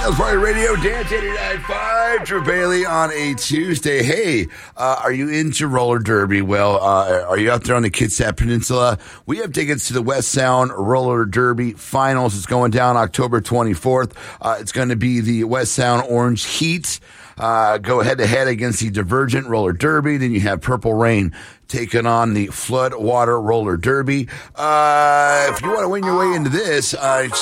Dale's Party Radio, Dance 89.5, Drew Bailey on a Tuesday. Hey, are you into roller derby? Well, are you out there on the Kitsap Peninsula? We have tickets to the West Sound Roller Derby Finals. It's going down October 24th. It's going to be the West Sound Orange Heat. Go head-to-head against the Divergent Roller Derby. Then you have Purple Rain taking on the Floodwater Roller Derby. If you want to win your way into this,